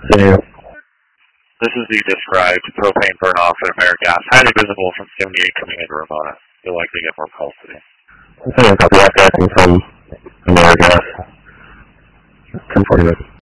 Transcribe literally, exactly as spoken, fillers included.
Same. This is the described propane burn-off in AmeriGas, highly visible from seventy-eight coming into Ramona. You'll likely get more calls today. I'm saying copy that from AmeriGas. ten forty-nine.